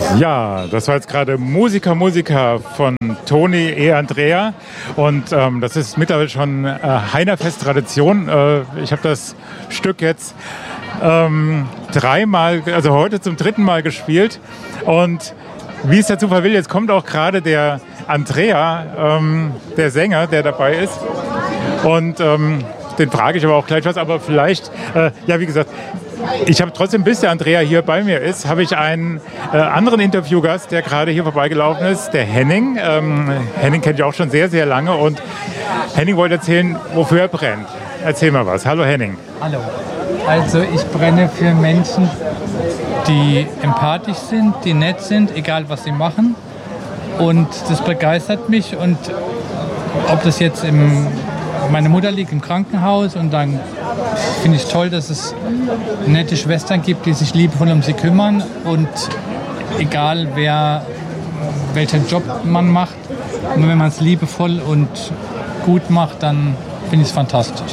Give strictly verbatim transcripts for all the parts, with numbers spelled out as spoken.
Ja, das war jetzt gerade Musiker, Musiker von Toni E. Andrea und ähm, das ist mittlerweile schon äh, Heinerfest-Tradition. Äh, ich habe das Stück jetzt ähm, dreimal, also heute zum dritten Mal gespielt und wie es der Zufall will, jetzt kommt auch gerade der Andrea, ähm, der Sänger, der dabei ist und ähm, den frage ich aber auch gleich was, aber vielleicht, äh, ja wie gesagt, ich habe trotzdem, bis der Andrea hier bei mir ist, habe ich einen äh, anderen Interviewgast, der gerade hier vorbeigelaufen ist, der Henning. Ähm, Henning kennt ich auch schon sehr, sehr lange und Henning wollte erzählen, wofür er brennt. Erzähl mal was. Hallo Henning. Hallo. Also ich brenne für Menschen, die empathisch sind, die nett sind, egal was sie machen. Und das begeistert mich und ob das jetzt im meine Mutter liegt im Krankenhaus und dann finde ich toll, dass es nette Schwestern gibt, die sich liebevoll um sie kümmern und egal wer, welchen Job man macht, und wenn man es liebevoll und gut macht, dann finde ich es fantastisch.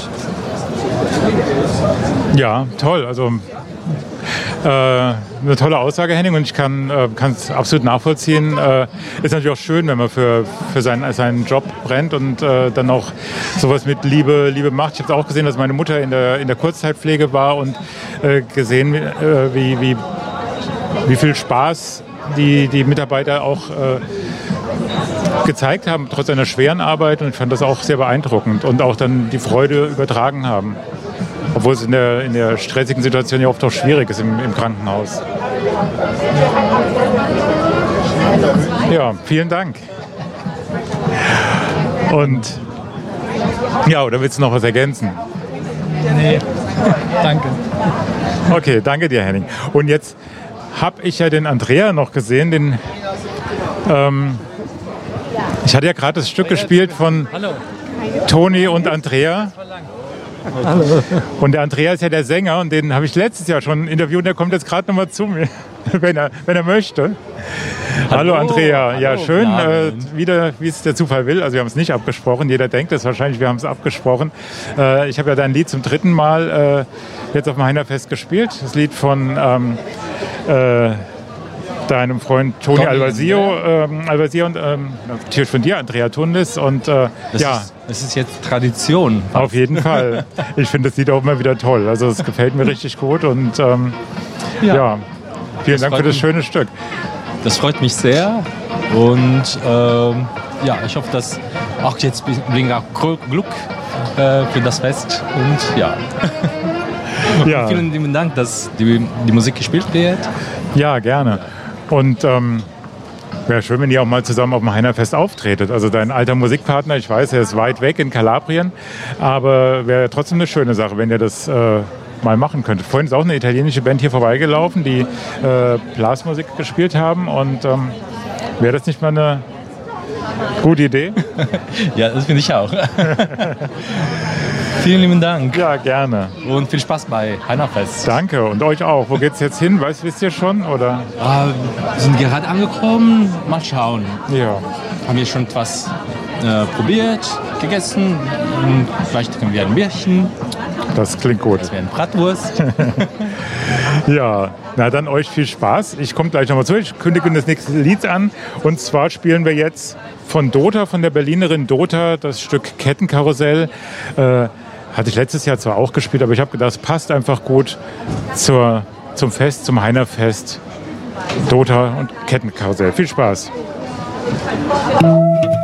Ja, toll. Also äh, eine tolle Aussage, Henning, und ich kann es äh, absolut nachvollziehen. Äh, ist natürlich auch schön, wenn man für, für seinen, seinen Job brennt und äh, dann auch sowas mit Liebe, Liebe macht. Ich habe auch gesehen, dass meine Mutter in der, in der Kurzzeitpflege war und äh, gesehen, äh, wie, wie, wie viel Spaß die, die Mitarbeiter auch äh, gezeigt haben, trotz einer schweren Arbeit. Und ich fand das auch sehr beeindruckend und auch dann die Freude übertragen haben. Obwohl es in der, in der stressigen Situation ja oft auch schwierig ist im, im Krankenhaus. Ja, vielen Dank. Und ja, oder willst du noch was ergänzen? Nee, danke. Okay, danke dir, Henning. Und jetzt habe ich ja den Andrea noch gesehen, den ähm, ich hatte ja gerade das Stück gespielt von Toni und Andrea. Hallo. Und der Andrea ist ja der Sänger und den habe ich letztes Jahr schon interviewt und der kommt jetzt gerade noch mal zu mir, wenn er, wenn er möchte. Hallo, Hallo Andrea, hallo, ja schön, äh, wieder wie es der Zufall will, also wir haben es nicht abgesprochen, jeder denkt es wahrscheinlich, wir haben es abgesprochen. Äh, ich habe ja dein Lied zum dritten Mal äh, jetzt auf dem Heinerfest gespielt, das Lied von ähm, äh, deinem Freund Toni Alvasio, ähm, Alvasio und ähm, natürlich von dir, Andrea Tunlis. Und äh, das ja. Ist, das ist jetzt Tradition. Auf jeden Fall. Ich finde das Lied auch immer wieder toll. Also es gefällt mir richtig gut und ähm, ja. ja, vielen das Dank für das mich, schöne Stück. Das freut mich sehr und ähm, ja, ich hoffe, dass auch jetzt bringt auch Glück äh, für das Fest und ja. ja. Und vielen lieben Dank, dass die, die Musik gespielt wird. Ja, gerne. Und ähm, wäre schön, wenn ihr auch mal zusammen auf dem Heinerfest auftretet. Also dein alter Musikpartner, ich weiß, er ist weit weg in Kalabrien, aber wäre trotzdem eine schöne Sache, wenn ihr das äh, mal machen könntet. Vorhin ist auch eine italienische Band hier vorbeigelaufen, die äh, Blasmusik gespielt haben und ähm, wäre das nicht mal eine gute Idee? Ja, das finde ich auch. Vielen lieben Dank. Ja, gerne. Und viel Spaß bei Heinerfest. Danke und euch auch. Wo geht's jetzt hin? Weißt, wisst ihr schon? Oder? Ah, wir sind gerade angekommen. Mal schauen. Ja. Haben wir schon etwas äh, probiert, gegessen. Und vielleicht können wir ein Bierchen. Das klingt gut. Das wäre eine Bratwurst. Ja, na dann euch viel Spaß. Ich komme gleich nochmal zu. Ich kündige das nächste Lied an. Und zwar spielen wir jetzt von Dota, von der Berlinerin Dota, das Stück Kettenkarussell. Äh, Hatte ich letztes Jahr zwar auch gespielt, aber ich habe gedacht, es passt einfach gut zur, zum Fest, zum Heinerfest. Dota und Kettenkarussell. Viel Spaß.